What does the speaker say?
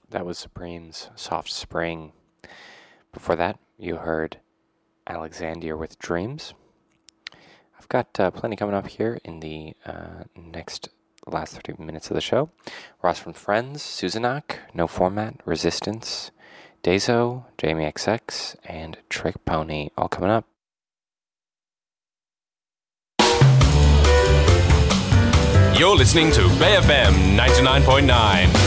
That was Supreme's Soft Spring. Before that, you heard Alexandria with Dreams. I've got plenty coming up here in the last 30 minutes of the show. Ross from Friends, Suzanak, No Format, Resistance, Dazo, Jamie XX, and Trick Pony, all coming up. You're listening to Bay FM 99.9.